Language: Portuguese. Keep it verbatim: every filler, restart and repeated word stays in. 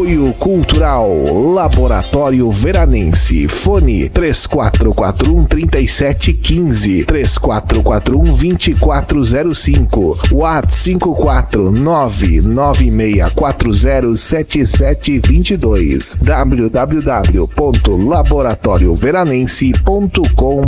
Apoio Cultural Laboratório Veranense. Fone três quatro quatro um, três sete um cinco, três quatro quatro um, dois quatro zero cinco, WhatsApp cinco quatro nove nove seis quatro zero sete sete dois dois, w w w ponto laboratório veranense ponto com